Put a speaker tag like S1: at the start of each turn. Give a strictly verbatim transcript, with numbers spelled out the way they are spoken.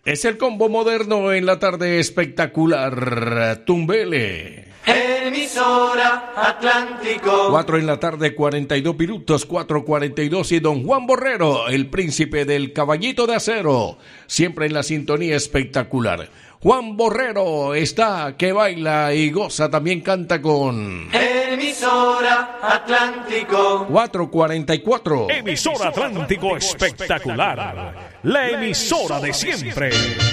S1: Es el combo moderno en la tarde espectacular. Tumbele.
S2: Emisora Atlántico.
S1: Cuatro en la tarde, cuarenta y dos minutos, cuatro cuarenta y dos. Y don Juan Borrero, el príncipe del caballito de acero, siempre en la sintonía espectacular. Juan Borrero está que baila y goza, también canta con
S2: Emisora Atlántico.
S1: cuatro cuarenta y cuatro.
S3: Emisora Atlántico espectacular, la emisora de siempre.